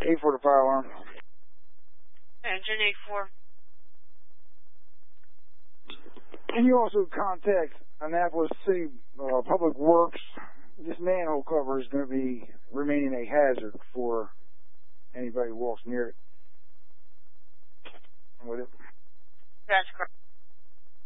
8 for the fire alarm. Engine 8-4. Can you also contact Annapolis City Public Works? This manhole cover is going to be remaining a hazard for anybody who walks near it. With it. That's correct.